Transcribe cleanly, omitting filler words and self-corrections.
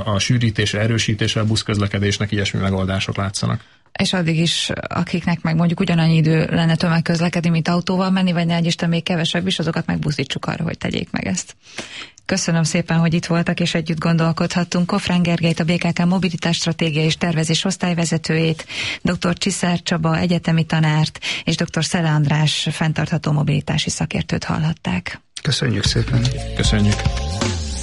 a sűrítésre, erősítésre a buszközlekedésnek ilyesmi megoldások látszanak. És addig is, akiknek meg mondjuk ugyanannyi idő lenne tömegközlekedni, mint autóval menni, vagy ne Isten még kevesebb is, azokat megbuzdítsuk arra, hogy tegyék meg ezt. Köszönöm szépen, hogy itt voltak és együtt gondolkodhattunk. Kofrán Gergelyt, a BKK Mobilitás Stratégia és Tervezés osztályvezetőjét, dr. Csiszár Csaba egyetemi tanárt és dr. Szele András fenntartható mobilitási szakértőt hallhatták. Köszönjük szépen. Köszönjük.